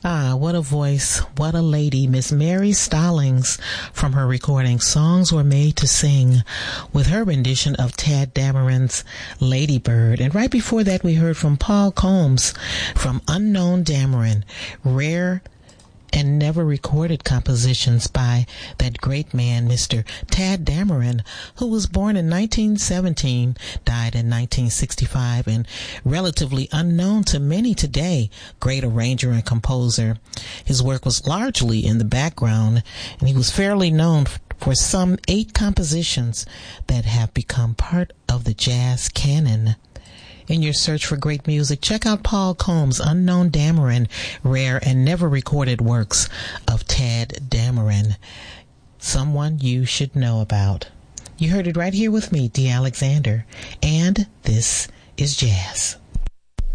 Ah, what a voice, what a lady, Miss Mary Stallings, from her recording Songs Were Made to Sing, with her rendition of Tadd Dameron's Lady Bird. And right before that, we heard from Paul Combs from Unknown Dameron, rare and never recorded compositions by that great man, Mr. Tadd Dameron, who was born in 1917, died in 1965, and relatively unknown to many today, great arranger and composer. His work was largely in the background, and he was fairly known for some 8 compositions that have become part of the jazz canon. In your search for great music, check out Paul Combs' Unknown Dameron, rare and never recorded works of Tadd Dameron. Someone you should know about. You heard it right here with me, Dee Alexander, and this is Jazz.